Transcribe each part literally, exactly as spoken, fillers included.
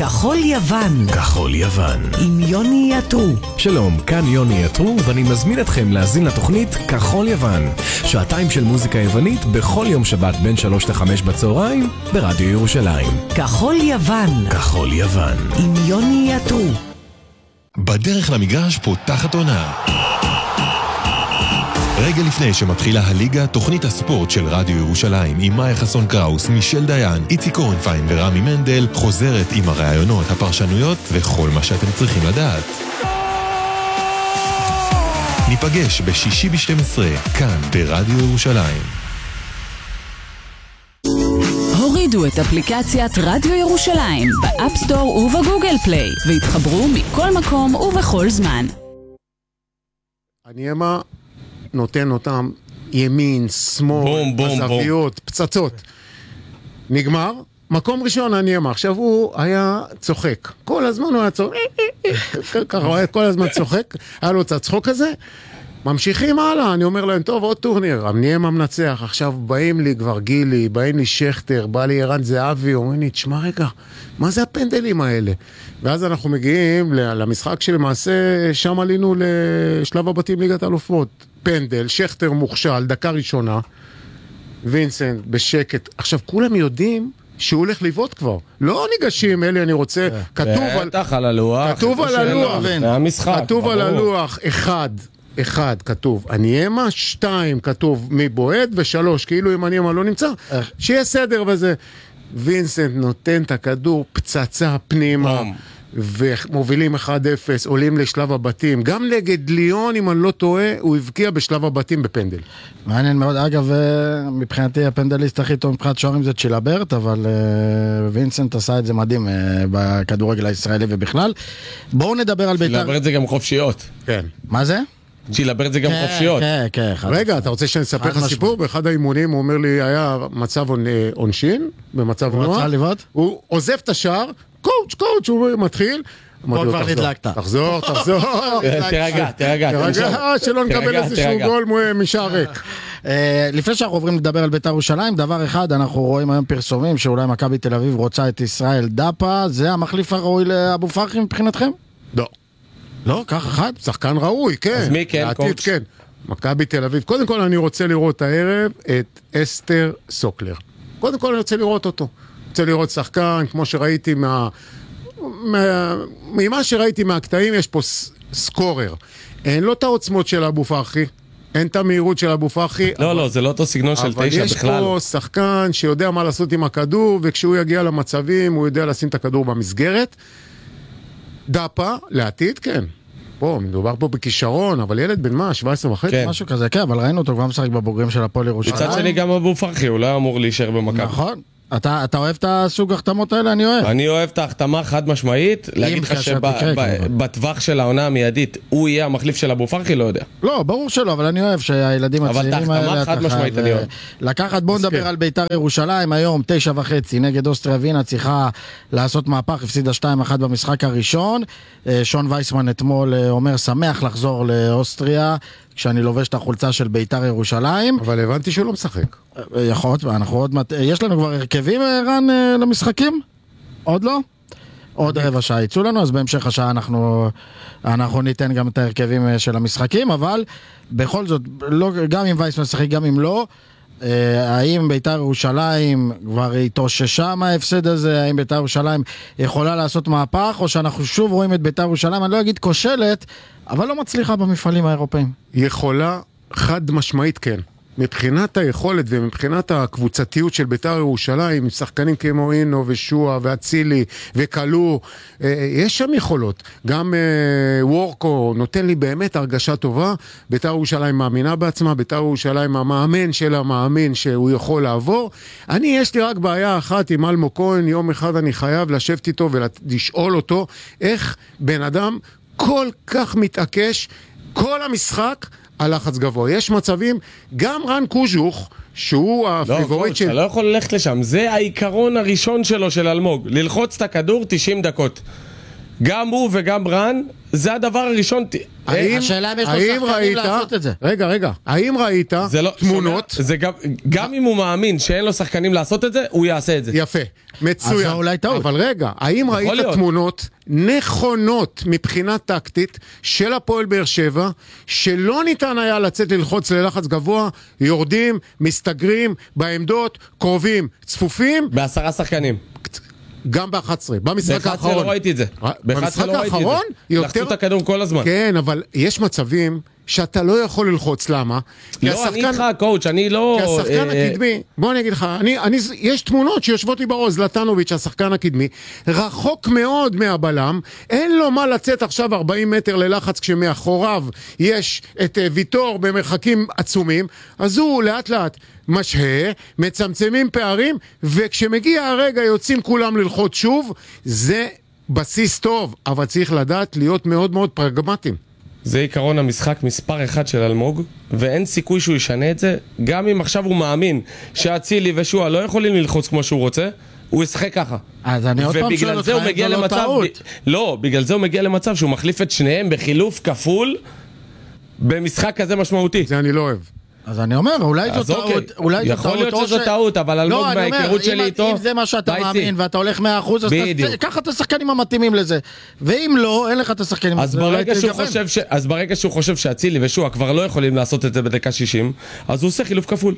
כחול יוון. כחול יוון. עם יוני יתרו. שלום, כאן יוני יתרו, ואני מזמין אתכם להזין לתוכנית כחול יוון. שעתיים של מוזיקה יוונית בכל יום שבת בין שלוש לחמש בצהריים ברדיו ירושלים. כחול יוון. כחול יוון. עם יוני יתרו. בדרך למגרש פותחת עונה. רגע לפני שמתחילה הליגה, תוכנית הספורט של רדיו ירושלים עם מאיה חסון קראוס, מישל דיין, איצי קורנפיין ורמי מנדל חוזרת עם הרעיונות, הפרשנויות וכל מה שאתם צריכים לדעת. ניפגש בשישי ב-שתים עשרה, כאן ברדיו ירושלים. הורידו את אפליקציית רדיו ירושלים באפסטור ובגוגל פליי והתחברו מכל מקום ובכל זמן. אני אמה נותן אותם ימין, שמאל, בזוויות, פצצות. נגמר. מקום ראשון אני אמה. עכשיו הוא היה צוחק. כל הזמן הוא היה צוחק. ככה הוא היה כל הזמן צוחק. היה לו את הצחוק הזה. ממשיכים הלאה. אני אומר להם, טוב, עוד טורניר. אני אמה מנצח. עכשיו באים לי כבר גילי, באים לי שכטר, בא לי ערן זהבי. אומרים לי, תשמע רגע, מה זה הפנדלים האלה? ואז אנחנו מגיעים למשחק שלמעשה שם עלינו לשלב הבתים ליגת אלופות. פנדל, שכטר מוכשל, דקה ראשונה, וינסנט בשקט. עכשיו, כולם יודעים שהוא הולך לבעוט כבר. לא ניגשים, אלי, אני רוצה, כתוב על... בטח על הלוח. כתוב על הלוח. כתוב על הלוח, אחד, אחד, כתוב, אני אמה, שתיים, כתוב מי בועט, ושלוש, כאילו אם אני אמה לא נמצא, שיהיה סדר וזה. וינסנט נותן את הכדור, פצצה פנימה. ומובילים אחד אפס, עולים לשלב הבתים. גם נגד ליון, אם אני לא טועה, הוא הבקיע בשלב הבתים בפנדל. מעניין מאוד. אגב, מבחינתי הפנדליסט הכי טוב מבחינת שוערים זה צ'ילברט, אבל וינסנט עשה את זה מדהים בכדורגל הישראלי ובכלל. בואו נדבר על בית"ר. צ'ילברט זה גם חופשיות. כן. מה זה? צ'ילברט זה גם חופשיות. כן, כן. רגע, אתה רוצה שאני אספר לך סיפור? באחד האימונים הוא אומר לי, היה מצב עונשין, במצב נוח. הוא רצה לבעוט? הוא עוזב את השער, קואוץ', קואוץ', הוא מתחיל. פה כבר נדלקת. תחזור, תחזור. תרגע, תרגע. תרגע, שלא נקבל איזשהו גול משער ריק. לפני שאנחנו עוברים לדבר על בית"ר ירושלים, דבר אחד, אנחנו רואים היום פרסומים שאולי מכבי תל אביב רוצה את ישראל דאפה, זה המחליף הראוי לאבו פרחי מבחינתכם? לא. לא? כך אחד? שחקן ראוי, כן. אז מי כן, קואוץ'? כן. מכבי תל אביב. קודם כל אני רוצה לראות הערב את אסתר סוקלר. קודם כל אני רוצה לראות אותו. רוצה לראות שחקן, כמו שראיתי מה... ממה שראיתי מהקטעים, יש פה ס... סקורר. אין לו את העוצמות של אבו פרחי, אין את המהירות של אבו פרחי. לא, אבל... לא, זה לא אותו סגנון של תשע בכלל. אבל יש פה שחקן שיודע מה לעשות עם הכדור, וכשהוא יגיע למצבים, הוא יודע לשים את הכדור במסגרת. דאפה, לעתיד, כן. פה, מדובר פה בכישרון, אבל ילד בן מה, שבע עשרה וחצי? כן. משהו כזה, כן, אבל ראינו אותו כבר משחק בבוגרים של הפועל ירושלים. מצד שני גם אבו פרחי, הוא לא אמור להישאר במכבי. נכון. אתה, אתה אוהב את הסוג החתמות האלה? אני אוהב. אני אוהב את ההחתמה חד משמעית. להגיד לך שבטווח של העונה המיידית הוא יהיה המחליף של אבו פרחי, לא יודע. לא, ברור שלא, אבל אני אוהב שהילדים הצעירים האלה... אבל את ההחתמה חד משמעית אני אוהב. לקחת, בואו נדבר על בית"ר ירושלים היום, תשע וחצי, נגד אוסטריה ווינה, צריכה לעשות מהפך, הפסידה שתיים אחת במשחק הראשון. שון וייסמן אתמול אומר, שמח לחזור לאוסטריה, כשאני לובש את החולצה של בית"ר ירושלים. אבל הבנתי שהוא לא משחק. יכול, אנחנו עוד מעט... יש לנו כבר הרכבים, רן, למשחקים? עוד לא? עוד רבע שעה יצאו לנו, אז בהמשך השעה אנחנו, אנחנו ניתן גם את ההרכבים של המשחקים, אבל בכל זאת, לא, גם אם וייס משחק, גם אם לא, האם בית"ר ירושלים כבר התאוששה מההפסד הזה, האם בית"ר ירושלים יכולה לעשות מהפך, או שאנחנו שוב רואים את בית"ר ירושלים, אני לא אגיד כושלת, אבל לא מצליחה במפעלים האירופאים. יכולה חד משמעית כן. מבחינת היכולת ומבחינת הקבוצתיות של בית"ר ירושלים, עם שחקנים כמו אינו ושועה ואצילי וקלו, יש שם יכולות. גם וורקו נותן לי באמת הרגשה טובה. בית"ר ירושלים מאמינה בעצמה, בית"ר ירושלים המאמן שלה מאמין שהוא יכול לעבור. אני, יש לי רק בעיה אחת עם אלמו כהן, יום אחד אני חייב לשבת איתו ולשאול אותו איך בן אדם כל כך מתעקש כל המשחק על לחץ גבוה. יש מצבים, גם רן קוז'וך, שהוא הפיבוריט של... אתה לא יכול ללכת לשם, זה העיקרון הראשון שלו של אלמוג, ללחוץ את הכדור תשעים דקות. גם הוא וגם רן, זה הדבר הראשון. האם, השאלה אם יש לו האם שחקנים ראית, לעשות את זה. רגע, רגע, האם ראית זה לא, תמונות? שומע, זה גם, גם אם הוא מאמין שאין לו שחקנים לעשות את זה, הוא יעשה את זה. יפה, מצוין. אז זה אולי טעות. אבל רגע, האם ראית להיות. תמונות נכונות מבחינה טקטית של הפועל באר שבע, שלא ניתן היה לצאת ללחוץ ללחץ גבוה, יורדים, מסתגרים, בעמדות, קרובים, צפופים, בעשרה שחקנים. גם ב-אחת עשרה, במשחק ב-אחת עשרה האחרון. לא ראיתי את זה. ב-אחת עשרה לא ראיתי את האחרון, זה. יותר... לחצו את הכדור כל הזמן. כן, אבל יש מצבים שאתה לא יכול ללחוץ, למה? כי לא, אני השחקן- איתך, קואוץ', אני לא... כי השחקן אה, הקדמי, בוא אני אגיד לך, אני, אני, יש תמונות שיושבות לי בראש, זלטנוביץ', השחקן הקדמי, רחוק מאוד מהבלם, אין לו מה לצאת עכשיו ארבעים מטר ללחץ כשמאחוריו יש את uh, ויטור במרחקים עצומים, אז הוא לאט לאט משהה, מצמצמים פערים, וכשמגיע הרגע יוצאים כולם ללחוץ שוב, זה בסיס טוב, אבל צריך לדעת להיות מאוד מאוד פרגמטיים. זה עיקרון המשחק מספר אחד של אלמוג, ואין סיכוי שהוא ישנה את זה, גם אם עכשיו הוא מאמין שאצילי ושועה לא יכולים ללחוץ כמו שהוא רוצה, הוא ישחק ככה. אז אני עוד פעם שואל אותך, הוא אם מגיע זה לא למצב, טעות. ב... לא, בגלל זה הוא מגיע למצב שהוא מחליף את שניהם בחילוף כפול במשחק כזה משמעותי. זה אני לא אוהב. אז אני אומר, אולי אז זו אוקיי. טעות, אולי זו יכול טעות, להיות או שזו ש- טעות, אבל אלמוג לא, אני אומר, מההיכרות אם- שלי איתו, אם זה מה שאתה וייסי. מאמין ואתה הולך מאה אחוז, אז בדיוק. ת- קח את השחקנים המתאימים לזה. ואם לא, אין לך את השחקנים. אז אולי ברגע שהוא תתגוון. חושב ש... אז ברגע שהוא חושב שאצילי ושועה כבר לא יכולים לעשות את זה בדקה שישים, אז הוא עושה חילוף כפול.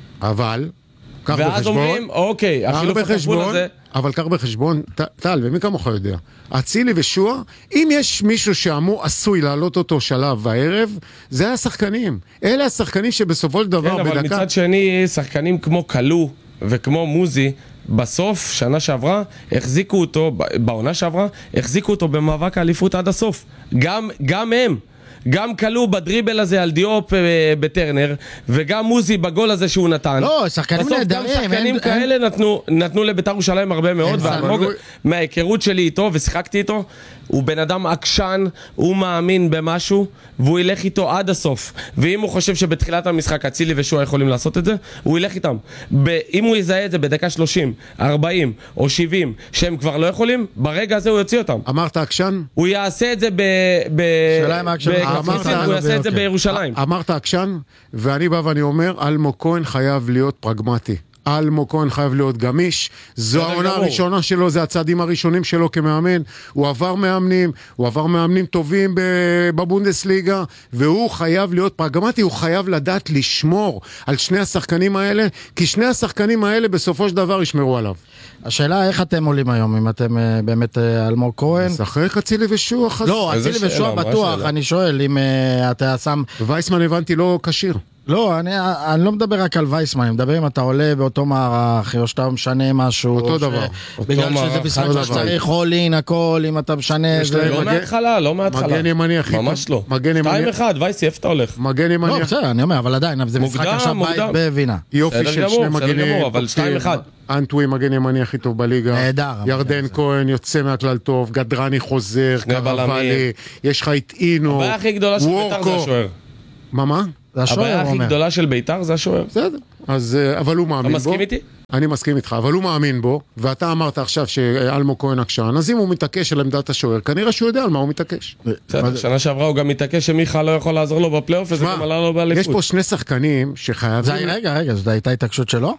אבל, קח ואז בחשבון, אומרים, אוקיי, קח החילוף הכפול בחשבון, הזה... אבל קח בחשבון, ט- טל, ומי כמוך יודע, אצילי ושועה, אם יש מישהו שאמור עשוי להעלות אותו שלב בערב, זה השחקנים. אלה השחקנים שבסופו של דבר כן, אבל בדקה... מצד שני, שחקנים כמו קלו וכמו מוזי, בסוף, שנה שעברה, החזיקו אותו, בעונה שעברה, החזיקו אותו במאבק האליפות עד הסוף. גם, גם הם. גם קלו בדריבל הזה על דיופ אה, בטרנר, וגם מוזי בגול הזה שהוא נתן. לא, שחקנים בסוף נהדרים, גם שחקנים אין- כאלה נתנו, נתנו לבית"ר ירושלים הרבה מאוד, אין ואלמוג, ספק. מההיכרות שלי איתו ושיחקתי איתו, הוא בן אדם עקשן, הוא מאמין במשהו, והוא ילך איתו עד הסוף. ואם הוא חושב שבתחילת המשחק אצילי ושועה יכולים לעשות את זה, הוא ילך איתם. ב- אם הוא יזהה את זה בדקה שלושים, ארבעים או שבעים, שהם כבר לא יכולים, ברגע הזה הוא יוציא אותם. אמרת עקשן? הוא יעשה את זה ב... ב... שאלה אם העקשן- בקפריסין, אמרת- הוא יעשה את זה אוקיי. בירושלים. אמרת עקשן, ואני בא ואני אומר, אלמוג כהן חייב להיות פרגמטי. אלמוג כהן חייב להיות גמיש, זו בסדר העונה גמור. הראשונה שלו, זה הצעדים הראשונים שלו כמאמן, הוא עבר מאמנים, הוא עבר מאמנים טובים ב- בבונדסליגה, והוא חייב להיות פרגמטי, הוא חייב לדעת לשמור על שני השחקנים האלה, כי שני השחקנים האלה בסופו של דבר ישמרו עליו. השאלה איך אתם עולים היום, אם אתם אה, באמת אה, אלמוג כהן? שחק אצילי ושועה חזק. לא, איזה אצילי ושועה שאלה, מה בטוח, השאלה? אני שואל אם אה, אתה שם... וייסמן הבנתי לא כשיר. לא, אני, אני לא מדבר רק על וייסמן, אני מדבר אם אתה עולה באותו מערך, או שאתה משנה משהו. אותו או ש- דבר. בגלל מערך, שזה משחק אותו דבר. שצריך הולין, הכל, אם אתה משנה... יש זה- להם- לא מגן- מההתחלה, לא מההתחלה. מגן ימני הכי טוב. ממש לא. מגן ימני- שתיים אחד, וייסי, איפה אתה הולך? מגן ימני, לא, בסדר, אני אומר, אבל עדיין, זה משחק מוקדם, עכשיו בית מוקדם. בווינה. יופי בסדר של גמור, שני בסדר מגנים. גמור, אבל שתיים אחד. אנטווי מגן ימני הכי טוב בליגה. נהדר, ירדן המגן כהן יוצא מהכלל טוב, גדרני חוזר, שני קרבלי, בלמים. יש לך את אינו, הבעיה הכי גדולה של בית"ר זה וורקו. השוער. מה מה? זה השוער, הבעיה הוא הכי אומר. גדולה של בית"ר זה השוער. בסדר. אז, אה, אבל הוא מאמין בו. מסכים איתי? אני מסכים איתך, אבל הוא מאמין בו, ואתה אמרת עכשיו שאלמוג כהן עקשן, אז אם הוא מתעקש על עמדת השוער, כנראה שהוא יודע על מה הוא מתעקש. בסדר, שנה שעברה הוא גם מתעקש שמיכה לא יכול לעזור לו בפלייאוף, וזה מה? גם עלה לו יש באליפות. פה שני שחקנים זה, שחייבים... רגע, רגע, זו הייתה התעקשות שלו?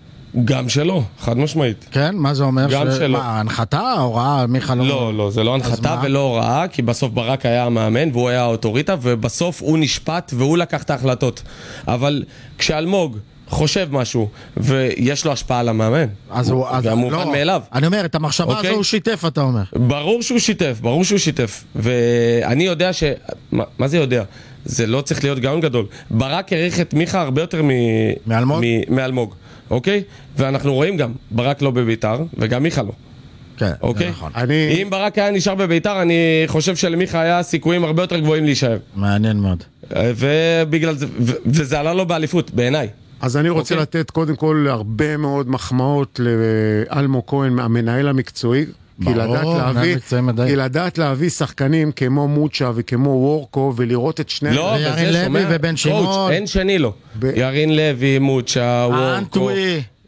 גם שלו, חד משמעית. כן? מה זה אומר? גם ש- שלו. מה, הנחתה, הוראה, מיכה לא... לא, לא, זה לא הנחתה מה? ולא הוראה, כי בסוף ברק היה המאמן והוא היה האוטוריטה, ובסוף הוא נשפט והוא לקח את ההחלטות. אבל כשאלמוג חושב משהו, ויש לו השפעה על המאמן, אז הוא... אז- זה המובן לא, מאליו. אני אומר, את המחשבה אוקיי. הזו הוא שיתף, אתה אומר. ברור שהוא שיתף, ברור שהוא שיתף. ואני יודע ש... מה, מה זה יודע? זה לא צריך להיות גאון גדול. ברק העריך את מיכה הרבה יותר מ... מאלמוג? מ... מאלמוג, אוקיי? ואנחנו רואים גם, ברק לא בביתר, וגם מיכה לא. כן, זה אוקיי? נכון. אני... אם ברק היה נשאר בביתר, אני חושב שלמיכה היה סיכויים הרבה יותר גבוהים להישאר. מעניין מאוד. ובגלל זה... ו... וזה עלה לו באליפות, בעיניי. אז אני רוצה אוקיי. לתת קודם כל הרבה מאוד מחמאות לאלמוג כהן, המנהל המקצועי, כי ברור, לדעת מנהל להביא, מקצועי מדעי. כי לדעת להביא שחקנים כמו מוצ'ה וכמו וורקו ולראות את שני... לא, וירין וזה לוי שומע, ובן קואוץ', שמעון. אין שני לו. ב- ירין לוי, מוצ'ה, וורקו. אנטוי.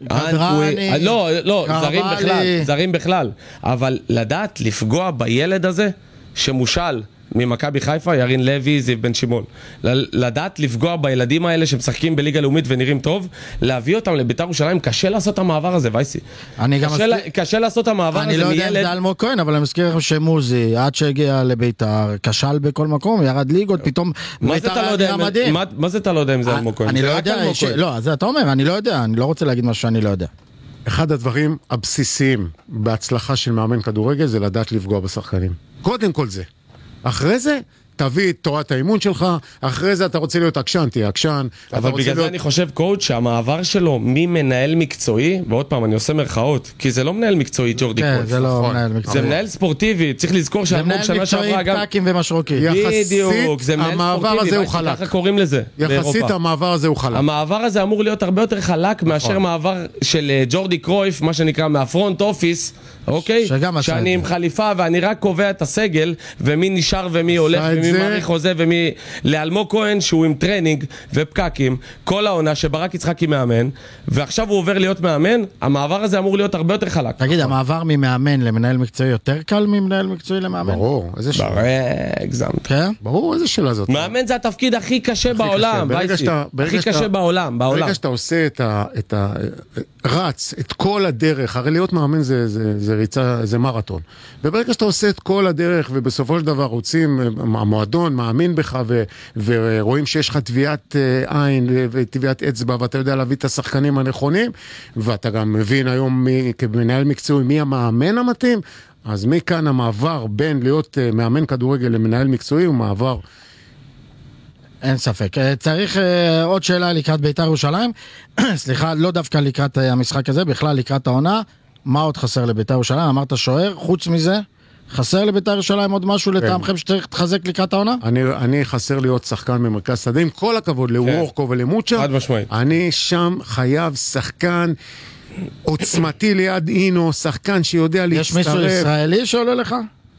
גדרני, לא, לא, זרים קרבלי. בכלל, זרים בכלל. אבל לדעת לפגוע בילד הזה שמושל ממכבי חיפה, ירין לוי, זיו בן שמעון. לדעת לפגוע בילדים האלה שמשחקים בליגה לאומית ונראים טוב, להביא אותם לבית"ר ירושלים, קשה לעשות את המעבר הזה, וייסי. קשה לעשות את המעבר הזה מילד. אני לא יודע אם זה אלמוג כהן, אבל אני מזכיר לכם שמוזי, עד שהגיע לבית"ר, כשל בכל מקום, ירד ליגות, פתאום בית"ר היה מדהים. מה זה אתה לא יודע אם זה אלמוג כהן? אני לא יודע, לא, זה אתה אומר, אני לא יודע, אני לא רוצה להגיד משהו שאני לא יודע. אחד הדברים הבסיסיים בהצלחה של מאמן כדורגל זה לדעת לפגוע בשחקנים. קודם כל זה. אחרי זה, תביא את תורת האימון שלך, אחרי זה אתה רוצה להיות עקשן, תהיה עקשן. אבל בגלל להיות... זה אני חושב, קואוץ', שהמעבר שלו ממנהל מקצועי, ועוד פעם, אני עושה מרכאות, כי זה לא מנהל מקצועי, ג'ורדי כן, קרויף. זה לא מנהל מקצועי. זה מנהל ספורטיבי, צריך לזכור שאלמוג שנה שעברה גם... זה מנהל מקצועי, טאקים ומשרוקים. בדיוק, זה מנהל ספורטיבי, ככה קוראים לזה. יחסית המעבר הזה הוא חלק. המעבר הזה אמור להיות הרבה יותר חלק מאשר מעבר של ג'ורדי קרויף, מה שנקרא מהפרונט אופיס, אוקיי? שאני עם חליפה ואני רק קובע את הסגל ומי נשאר ומי הולך ומי מעריך חוזה ומי לאלמוג כהן שהוא עם טרנינג ופקקים כל העונה שברק יצחקי מאמן ועכשיו הוא עובר להיות מאמן. המעבר הזה אמור להיות הרבה יותר חלק. תגיד, המעבר ממאמן למנהל מקצועי יותר קל ממנהל מקצועי למאמן? ברור, איזה שאלה. הגזמת. ברור, איזה שאלה זאת. מאמן זה התפקיד הכי קשה בעולם, הכי קשה בעולם. ברגע שאתה עושה את ה... רץ את כל הדרך, הרי להיות מאמן זה, זה, זה ריצה, זה מרתון. וברגע שאתה עושה את כל הדרך, ובסופו של דבר רוצים, המועדון מאמין בך, ו, ורואים שיש לך טביעת עין וטביעת אצבע, ואתה יודע להביא את השחקנים הנכונים, ואתה גם מבין היום מי, כמנהל מקצועי מי המאמן המתאים, אז מכאן המעבר בין להיות מאמן כדורגל למנהל מקצועי הוא מעבר... אין ספק. צריך עוד שאלה לקראת בית"ר ירושלים. סליחה, לא דווקא לקראת המשחק הזה, בכלל לקראת העונה. מה עוד חסר לבית"ר ירושלים? אמרת שוער, חוץ מזה, חסר לבית"ר ירושלים עוד משהו לטעמכם שצריך להתחזק לקראת העונה? אני, אני חסר להיות שחקן ממרכז שדה, עם כל הכבוד לוורקו ולמוצ'ה. חד משמעית. אני שם חייב שחקן עוצמתי ליד אינו, שחקן שיודע להצטרף. יש מישהו ישראלי שעולה לך?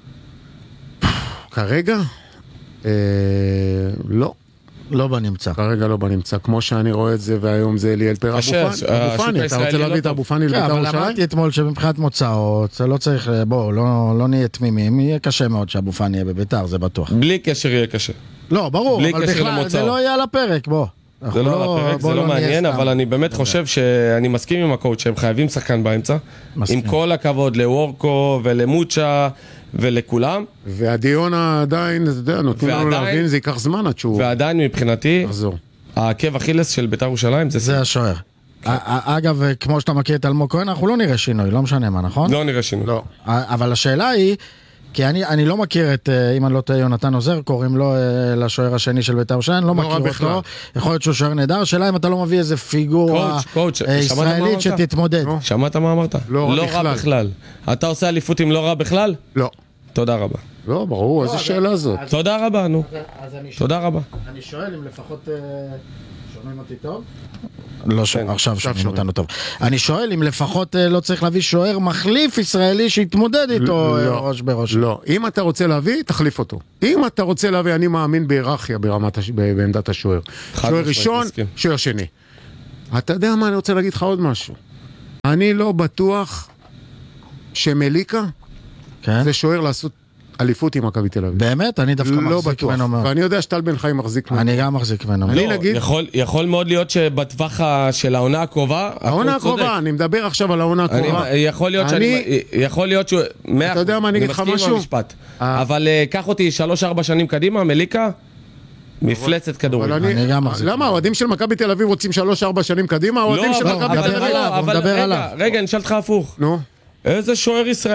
כרגע? אה, לא. לא בנמצא. כרגע לא בנמצא, כמו שאני רואה את זה, והיום זה אליאל פרע אבו פאני. אתה רוצה להביא את אבו פאני לבית"ר ירושלים? אבל אמרתי אתמול שמבחינת מוצאות, זה לא צריך, בואו, לא נהיה תמימים, יהיה קשה מאוד שאבו פאני יהיה בבית"ר, זה בטוח. בלי קשר יהיה קשה. לא, ברור, אבל בכלל זה לא יהיה על הפרק, בוא. זה לא על הפרק, זה לא מעניין, אבל אני באמת חושב שאני מסכים עם הקואוצ' שהם חייבים שחקן באמצע, עם כל הכבוד לוורקו ולמוצ'ה ולכולם. והדיון עדיין, אתה יודע, נותנים לנו להבין, זה ייקח זמן עד שהוא... ועדיין מבחינתי, לחזור. העקב אכילס של בית"ר ירושלים זה... זה השוער. אגב, כמו שאתה מכיר את אלמוג כהן, אנחנו לא נראה שינוי, לא משנה מה, נכון? לא נראה שינוי. לא. אבל השאלה היא, כי אני, אני לא מכיר את, אם אני לא טועה, יונתן עוזר, קוראים לו לשוער השני של בית"ר ירושלים, לא מכיר אותו, יכול להיות שהוא שוער נהדר, השאלה אם אתה לא מביא איזה פיגורה ישראלית שתתמודד. שמעת מה אמרת? לא רע בכלל. אתה עושה אליפות עם לא רע בכלל? לא. תודה רבה. לא, ברור, איזה שאלה זאת. תודה רבה, נו. תודה רבה. אני שואל אם לפחות... שומעים אותי טוב? לא שומעים, עכשיו שומעים אותנו טוב. אני שואל אם לפחות לא צריך להביא שוער מחליף ישראלי שיתמודד איתו ראש בראש. לא, אם אתה רוצה להביא, תחליף אותו. אם אתה רוצה להביא, אני מאמין בהיררכיה בעמדת השוער. שוער ראשון, שוער שני. אתה יודע מה, אני רוצה להגיד לך עוד משהו. אני לא בטוח שמליקה זה שוער לעשות אליפות עם מכבי תל אביב. באמת? אני דווקא מחזיק ממנו מאוד. ואני יודע שטל בן חיים מחזיק ממנו. אני גם מחזיק ממנו. אני נגיד... יכול מאוד להיות שבטווח של העונה הקרובה... העונה הקרובה, אני מדבר עכשיו על העונה הקרובה. יכול להיות שאני... יכול להיות שהוא... אתה יודע מה, אני אגיד לך משהו? אבל קח אותי שלוש ארבע שנים קדימה, מליקה, מפלצת כדורגל. למה? האוהדים של מכבי תל אביב רוצים שלוש ארבע שנים קדימה? האוהדים של מכבי תל אביב... רגע, נשאל אותך הפוך. נו. איזה שוער ישראל